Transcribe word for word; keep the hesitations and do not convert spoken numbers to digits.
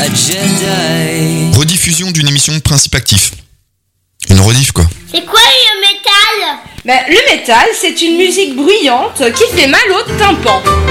Jedi. Rediffusion d'une émission de principe actif. Une rediff quoi. C'est quoi le métal? Ben, le métal, c'est une musique bruyante qui fait mal au tympan.